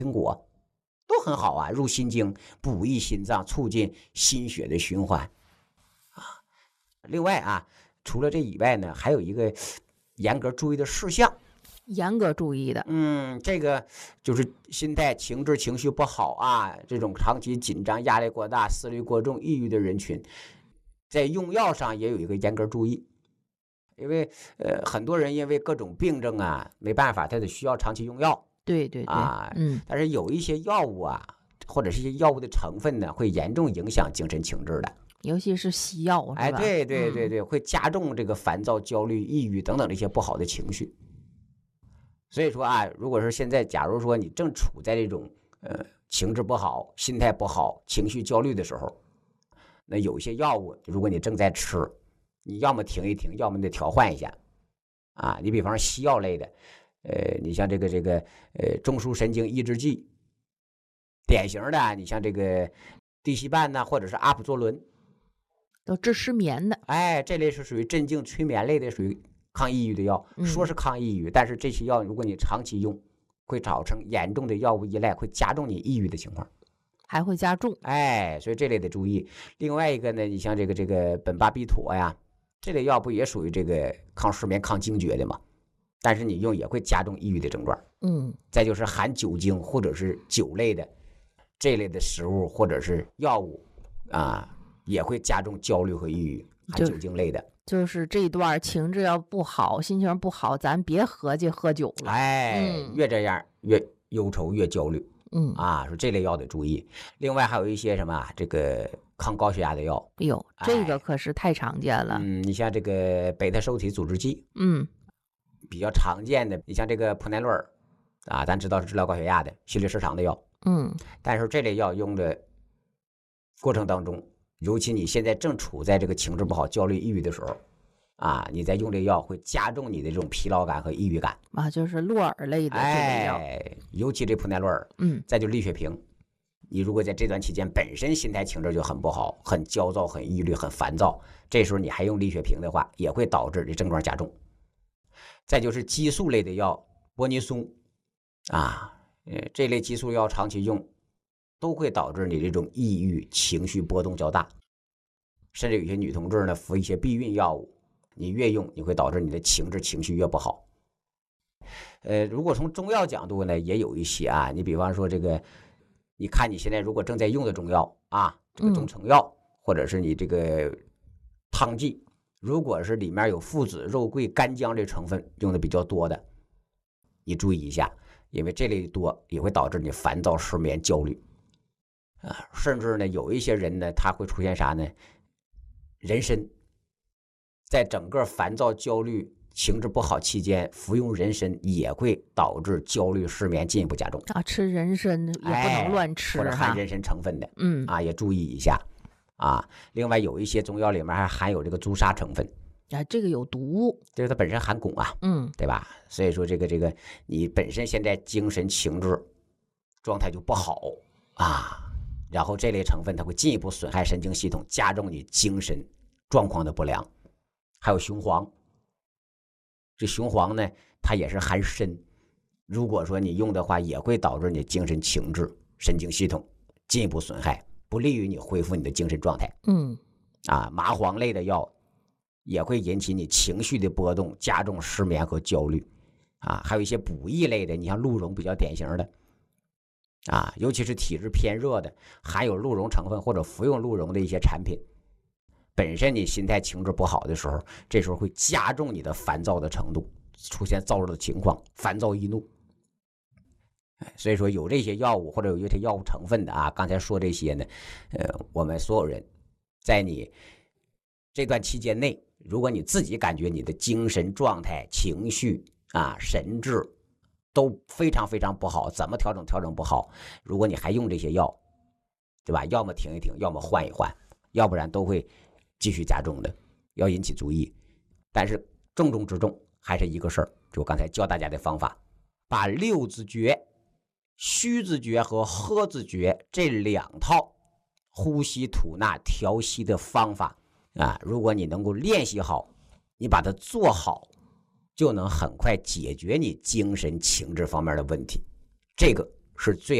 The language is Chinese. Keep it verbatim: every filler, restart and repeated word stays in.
苹果都很好啊，入心经，补益心脏，促进心血的循环啊。另外啊，除了这以外呢，还有一个严格注意的事项。 严格注意的， 嗯，这个就是心态、情志、情绪不好啊，这种长期紧张、压力过大、思虑过重、抑郁的人群，在用药上也有一个严格注意。因为呃，很多人因为各种病症啊，没办法，他得需要长期用药。 对对对， 啊， 嗯， 但是有一些药物啊，或者是一些药物的成分呢，会严重影响精神情志的。 尤其是西药，是吧？ 哎，对对对对，会加重这个烦躁、焦虑、抑郁等等这些不好的情绪。所以说啊，如果是现在，假如说你正处在这种呃情志不好、心态不好、情绪焦虑的时候，那有一些药物，如果你正在吃，你要么停一停，要么你得调换一下。啊，你比方说西药类的，呃，你像这个这个呃中枢神经抑制剂，典型的你像这个地西泮呐，或者是阿普唑仑， 都治失眠的。 哎，这类是属于镇静催眠类的，属于抗抑郁的药。说是抗抑郁，但是这些药如果你长期用，会造成严重的药物依赖，会加重你抑郁的情况， 还会加重。 哎，所以这类得注意。另外一个呢，你像这个这个苯巴比妥呀，这类药不也属于这个抗失眠、抗惊厥的吗？但是你用也会加重抑郁的症状。 嗯， 再就是含酒精或者是酒类的这类的食物或者是药物啊，也会加重焦虑和抑郁。含酒精类的， 就是这一段情志要不好，心情不好，咱别合计喝酒了。 哎， 嗯、 越这样越忧愁越焦虑。 嗯啊，说这类药得注意。另外还有一些什么这个抗高血压的药。 哎呦，这个可是太常见了。 哎、嗯，你像这个贝塔受体阻滞剂， 嗯， 比较常见的，你像这个普奈洛尔啊，咱知道是治疗高血压的心律失常的药。 嗯， 但是这类药用的过程当中，尤其你现在正处在这个情志不好、焦虑、抑郁的时候，啊，你在用这药会加重你的这种疲劳感和抑郁感啊，就是洛尔类的这类药， 哎，尤其这普奈洛尔， 嗯， 再就利血平，你如果在这段期间本身心态情志就很不好、很焦躁、很抑郁、很烦躁，这时候你还用利血平的话，也会导致这症状加重。再就是激素类的药，波尼松啊，呃，这类激素药长期用，都会导致你这种抑郁、情绪波动较大，甚至有些女同志呢服一些避孕药物，你越用，你会导致你的情志情绪越不好。呃，如果从中药角度呢，也有一些啊，你比方说这个，你看你现在如果正在用的中药啊，这个中成药，嗯、或者是你这个汤剂，如果是里面有附子、肉桂、干姜这成分用的比较多的，你注意一下，因为这类多也会导致你烦躁、失眠、焦虑啊，甚至呢，有一些人呢，他会出现啥呢？人参，在整个烦躁、焦虑、情志不好期间服用人参也会导致焦虑、失眠进一步加重啊。吃人参也不能乱吃、 哎、或者含人参成分的， 嗯啊，也注意一下啊。另外有一些中药里面还含有这个朱砂成分， 啊，这个有毒， 就是它本身含汞啊， 嗯， 对吧？所以说这个这个你本身现在精神情志状态就不好啊，然后这类成分它会进一步损害神经系统，加重你精神状况的不良。还有雄黄，这雄黄呢，它也是含砷，如果说你用的话，也会导致你精神情志、神经系统进一步损害，不利于你恢复你的精神状态。 嗯， 啊，麻黄类的药也会引起你情绪的波动，加重失眠和焦虑。啊，还有一些补益类的，你像鹿茸比较典型的。啊，尤其是体质偏热的，含有鹿茸成分或者服用鹿茸的一些产品，本身你心态情志不好的时候，这时候会加重你的烦躁的程度，出现躁热的情况，烦躁易怒。所以说有这些药物或者有一些药物成分的啊，刚才说这些呢，呃，我们所有人在你这段期间内，如果你自己感觉你的精神状态、情绪啊、神志都非常非常不好，怎么调整调整不好，如果你还用这些药，对吧？要么停一停，要么换一换，要不然都会继续加重的，要引起注意。但是重中之重还是一个事儿，就我刚才教大家的方法，把六字诀、虚字诀和喝字诀这两套呼吸吐纳调息的方法啊，如果你能够练习好，你把它做好，就能很快解决你精神情志方面的问题。这个是最